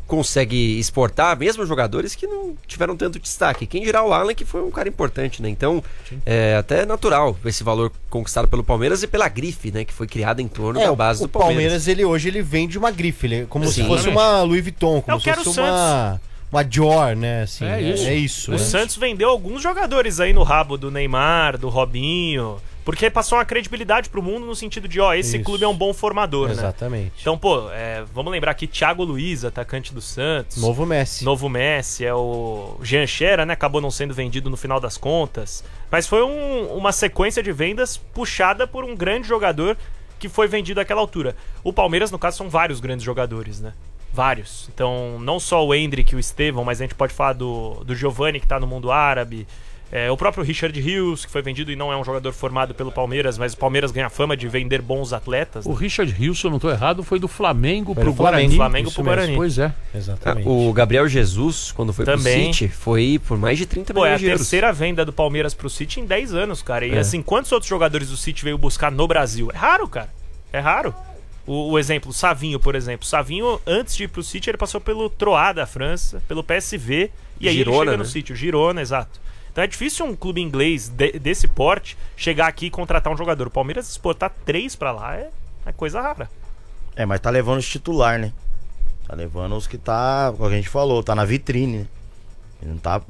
consegue exportar mesmo jogadores que não tiveram tanto destaque. Quem dirá o Alan, que foi um cara importante, né? Então, é até natural esse valor conquistado pelo Palmeiras e pela grife, né? Que foi criada em torno da base do Palmeiras. O Palmeiras, hoje, ele vende uma grife, como se fosse uma Louis Vuitton, como se fosse uma Dior, né? Assim, é isso. O Santos vendeu alguns jogadores aí no rabo do Neymar, do Robinho... Porque passou uma credibilidade pro mundo no sentido de, esse clube é um bom formador, Exatamente. Né? Então, vamos lembrar aqui, Thiago Luiz, atacante do Santos. Novo Messi. É o Jean Xera, né? Acabou não sendo vendido no final das contas. Mas foi uma sequência de vendas puxada por um grande jogador que foi vendido àquela altura. O Palmeiras, no caso, são vários grandes jogadores, né? Vários. Então, não só o Endrick e o Estevão, mas a gente pode falar do Giovani, que tá no mundo árabe. O próprio Richard Rios, que foi vendido e não é um jogador formado pelo Palmeiras, mas o Palmeiras ganha fama de vender bons atletas. O Richard Rios, se eu não estou errado, foi do Flamengo pro Guarani. Flamengo pro Guarani. Pois é. Exatamente. O Gabriel Jesus, quando foi pro City, foi por mais de 30 milhões de euros. É a terceira venda do Palmeiras pro City em 10 anos, cara. E assim, quantos outros jogadores do City veio buscar no Brasil? É raro, cara. É raro. O exemplo, o Savinho, por exemplo. Savinho, antes de ir pro City, ele passou pelo Troyes da França, pelo PSV, e aí Girona, ele chega no City. O Girona, exato. Então é difícil um clube inglês desse porte chegar aqui e contratar um jogador. O Palmeiras exportar 3 pra lá é coisa rara. Mas tá levando os titular, né? Tá levando os que como a gente falou, tá na vitrine, né? Não tá...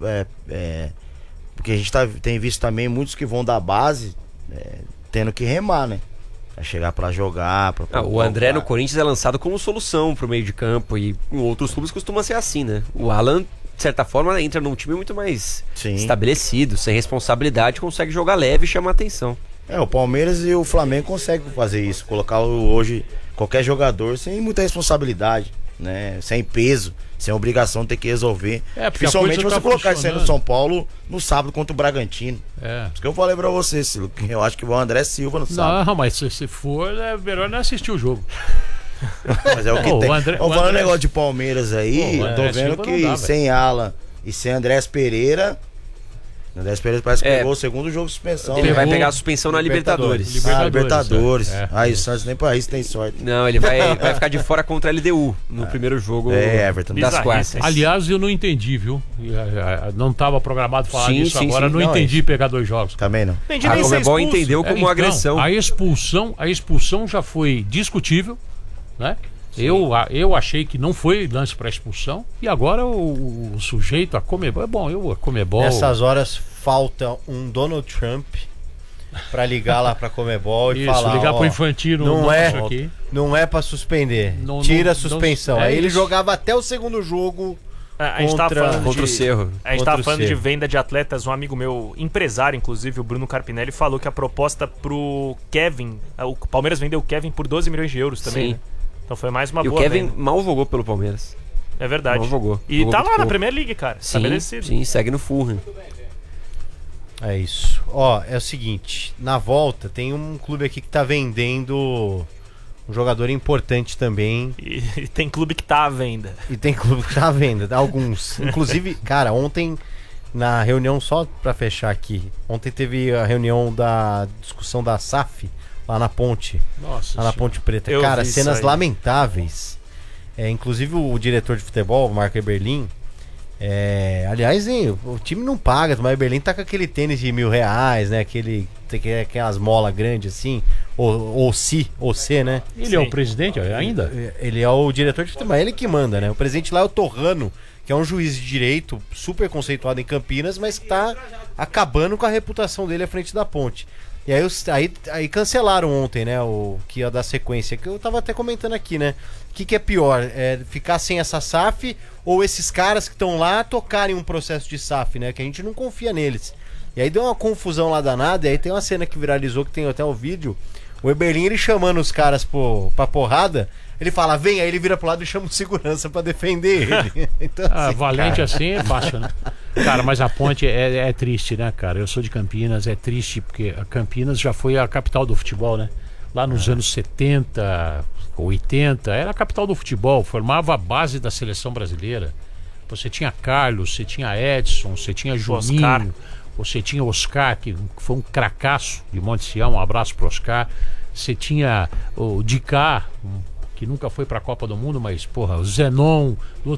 porque a gente tem visto também muitos que vão da base tendo que remar, né? Pra chegar pra jogar, o André no Corinthians é lançado como solução pro meio de campo, e em outros clubes costuma ser assim, né? O Alan, de certa forma, entra num time muito mais estabelecido, sem responsabilidade, consegue jogar leve e chamar atenção. O Palmeiras e o Flamengo conseguem fazer isso, colocar hoje qualquer jogador sem muita responsabilidade, né? Sem peso, sem obrigação de ter que resolver. Principalmente você colocar isso aí no São Paulo no sábado contra o Bragantino. Por isso que eu falei pra você, Silo, que eu acho que o André Silva no sábado. Não, mas se for, é melhor não assistir o jogo. Mas é o que tem. Vamos falar um negócio de Palmeiras aí. Tô vendo que sem Alan e sem Andrés Pereira. Andrés Pereira parece que pegou o segundo jogo de suspensão. Ele vai pegar a suspensão na Libertadores. Libertadores. Aí o Santos nem pra isso tem sorte. Não, ele vai ficar de fora contra a LDU no primeiro jogo Everton das quartas. Aliás, eu não entendi, viu? Não estava programado falar disso agora. Não entendi pegar 2 jogos. Também não. A Comebol entendeu como agressão. A expulsão já foi discutível, né? Eu achei que não foi lance para expulsão, e agora o sujeito, a Comebol, a Comebol... Nessas horas falta um Donald Trump para ligar lá pra Comebol e falar, ligar pro Infantino, não é para suspender, tira a suspensão. Aí ele jogava até o segundo jogo. A gente tava falando contra o Cerro. A gente tava falando de venda de atletas. Um amigo meu, empresário inclusive, o Bruno Carpinelli, falou que a proposta pro Kevin, o Palmeiras vendeu o Kevin por 12 milhões de euros também, né? Então foi mais uma boa venda. E o Kevin venda. mal jogou pelo Palmeiras. É verdade. Mal jogou. E tá lá na Premier League, cara. Estabelecido. Sim, segue no Fulham. É isso. É o seguinte, na volta tem um clube aqui que tá vendendo um jogador importante também. E tem clube que tá à venda. Alguns. Inclusive, cara, ontem na reunião, só pra fechar aqui, ontem teve a reunião da discussão da SAF lá na ponte. Lá na Ponte Preta. Cara, cenas lamentáveis. Inclusive o diretor de futebol, o Marco Eberlin, aliás, o time não paga, mas o Eberlin tá com aquele tênis de R$1.000, né? Aquelas molas grandes assim, ou C, né? Ele é o presidente ainda? Ele é o diretor de futebol, é ele que manda, né? O presidente lá é o Torrano, que é um juiz de direito super conceituado em Campinas, mas que tá acabando com a reputação dele à frente da ponte. E aí cancelaram ontem, né? O que ia dar sequência, que eu tava até comentando aqui, né? O que é pior? Ficar sem essa SAF ou esses caras que estão lá tocarem um processo de SAF, né? Que a gente não confia neles. E aí deu uma confusão lá danada. E aí tem uma cena que viralizou, que tem até o vídeo. O Eberlin, ele chamando os caras pra porrada. Ele fala, vem, aí ele vira pro lado e chama o segurança pra defender ele. Então, assim, valente cara, assim é fácil, né? Cara, mas a ponte é triste, né, cara? Eu sou de Campinas, é triste porque a Campinas já foi a capital do futebol, né? Lá nos anos 70, 80, era a capital do futebol, formava a base da seleção brasileira. Você tinha Carlos, você tinha Edson, você tinha Juninho, você tinha Oscar, que foi um cracaço de Monte Sião, um abraço pro Oscar. Você tinha o Dicá, que nunca foi para a Copa do Mundo, mas, porra, o Zenon,